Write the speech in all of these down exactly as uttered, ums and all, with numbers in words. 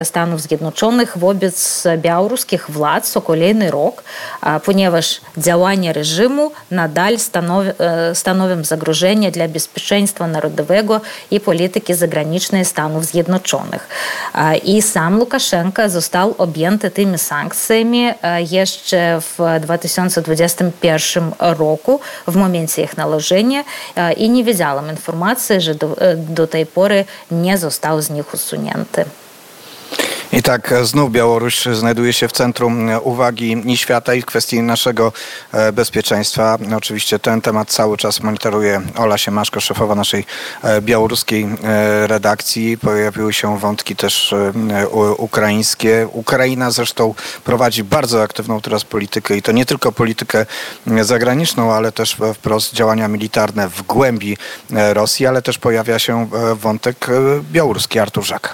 Stanów Zjednoczonych wobec białoruskich władz o kolejny rok, ponieważ działania reżimu nadal stanowi, stanowią zagrożenie dla bezpieczeństwa narodowego i polityki zagranicznej Stanów Zjednoczonych. I sam Łukaszenka został objęty tymi sankcjami jeszcze w dwa tysiące dwudziestym pierwszym roku, w momencie ich nałożenia, i nie wiedziałam informacji, że do, do tej pory nie został z nich usunięty. I tak znów Białoruś znajduje się w centrum uwagi i świata, i w kwestii naszego bezpieczeństwa. Oczywiście ten temat cały czas monitoruje Ola Siemaszko, szefowa naszej białoruskiej redakcji. Pojawiły się wątki też ukraińskie. Ukraina zresztą prowadzi bardzo aktywną teraz politykę, i to nie tylko politykę zagraniczną, ale też wprost działania militarne w głębi Rosji, ale też pojawia się wątek białoruski. Artur Żak.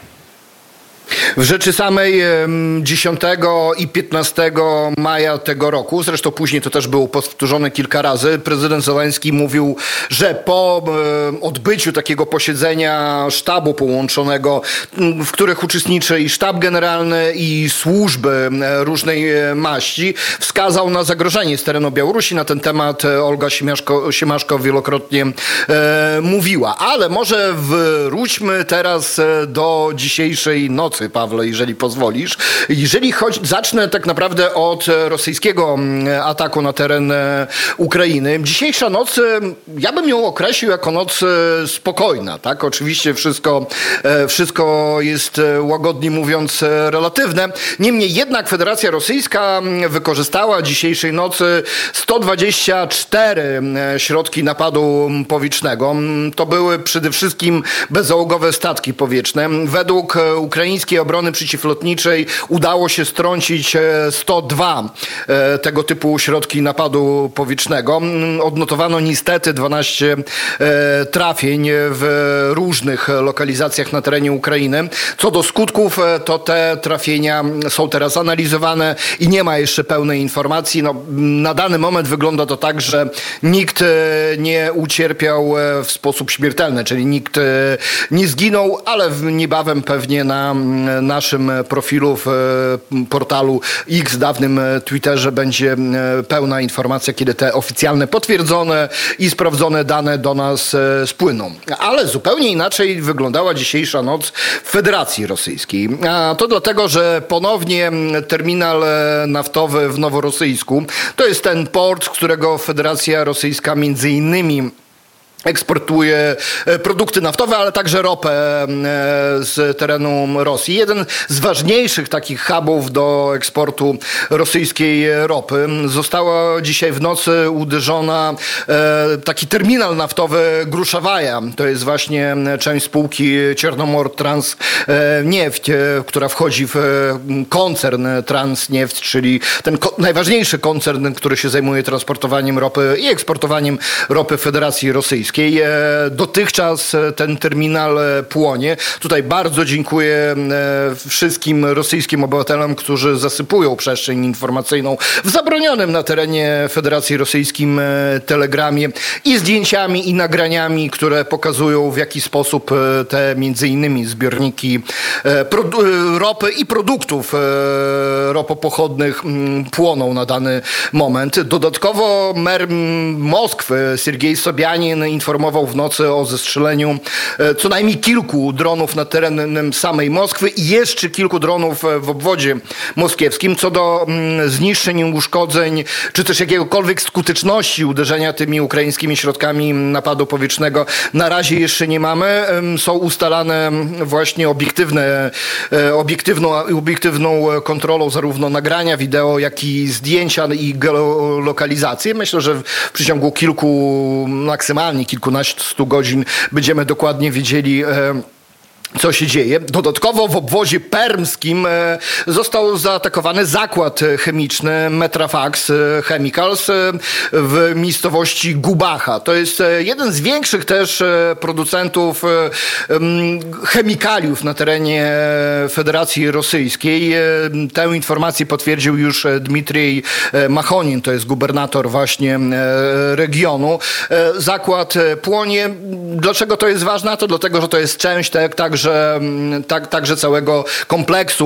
W rzeczy samej dziesiątego i piętnastego maja tego roku, zresztą później to też było powtórzone kilka razy, prezydent Zełenski mówił, że po odbyciu takiego posiedzenia sztabu połączonego, w których uczestniczy i sztab generalny, i służby różnej maści, wskazał na zagrożenie z terenu Białorusi. Na ten temat Olga Siemaszko, Siemaszko wielokrotnie e, mówiła. Ale może wróćmy teraz do dzisiejszej nocy, Pawle, jeżeli pozwolisz. Jeżeli chodzi, zacznę tak naprawdę od rosyjskiego ataku na teren Ukrainy. Dzisiejsza noc, ja bym ją określił jako noc spokojna, tak? Oczywiście wszystko, wszystko jest, łagodnie mówiąc, relatywne. Niemniej jednak Federacja Rosyjska wykorzystała dzisiejszej nocy sto dwadzieścia cztery środki napadu powietrznego. To były przede wszystkim bezzałogowe statki powietrzne. Według ukraińskiej obrony przeciwlotniczej udało się strącić sto dwa tego typu środki napadu powietrznego. Odnotowano niestety dwanaście trafień w różnych lokalizacjach na terenie Ukrainy. Co do skutków, to te trafienia są teraz analizowane i nie ma jeszcze pełnej informacji. No, na dany moment wygląda to tak, że nikt nie ucierpiał w sposób śmiertelny, czyli nikt nie zginął, ale niebawem pewnie na naszym profilu w portalu X, dawnym Twitterze, będzie pełna informacja, kiedy te oficjalne, potwierdzone i sprawdzone dane do nas spłyną. Ale zupełnie inaczej wyglądała dzisiejsza noc w Federacji Rosyjskiej. A to dlatego, że ponownie terminal naftowy w Noworosyjsku, to jest ten port, z którego Federacja Rosyjska między innymi eksportuje produkty naftowe, ale także ropę z terenu Rosji. Jeden z ważniejszych takich hubów do eksportu rosyjskiej ropy. Została dzisiaj w nocy uderzona taki terminal naftowy Gruszawaja. To jest właśnie część spółki Czernomor Transnieft, która wchodzi w koncern Transnieft, czyli ten najważniejszy koncern, który się zajmuje transportowaniem ropy i eksportowaniem ropy Federacji Rosyjskiej. Dotychczas ten terminal płonie. Tutaj bardzo dziękuję wszystkim rosyjskim obywatelom, którzy zasypują przestrzeń informacyjną w zabronionym na terenie Federacji Rosyjskim Telegramie i zdjęciami, i nagraniami, które pokazują, w jaki sposób te między innymi zbiorniki ropy i produktów ropopochodnych płoną na dany moment. Dodatkowo mer Moskwy Sergiej Sobianin informował w nocy o zestrzeleniu co najmniej kilku dronów na terenem samej Moskwy i jeszcze kilku dronów w obwodzie moskiewskim. Co do zniszczeń i uszkodzeń, czy też jakiegokolwiek skuteczności uderzenia tymi ukraińskimi środkami napadu powietrznego, na razie jeszcze nie mamy. Są ustalane właśnie obiektywne, obiektywną, obiektywną kontrolą zarówno nagrania wideo, jak i zdjęcia i geolokalizację. Myślę, że w przeciągu kilku, maksymalnie kilkunastu godzin będziemy dokładnie wiedzieli, co się dzieje. Dodatkowo w obwodzie permskim został zaatakowany zakład chemiczny Metrafax Chemicals w miejscowości Gubacha. To jest jeden z większych też producentów chemikaliów na terenie Federacji Rosyjskiej. Tę informację potwierdził już Dmitrij Machonin, to jest gubernator właśnie regionu. Zakład płonie. Dlaczego to jest ważne? To dlatego, że to jest część tak, także także, tak, także całego kompleksu